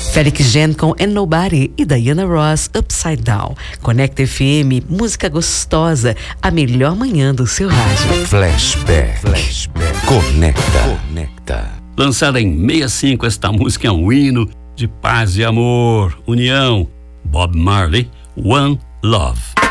Felix Jean com And Nobody e Diana Ross, Upside Down. Conecta FM, música gostosa, a melhor manhã do seu rádio. Flashback. Conecta. Lançada em 65, esta música é um hino de paz e amor, união. Bob Marley, One Love.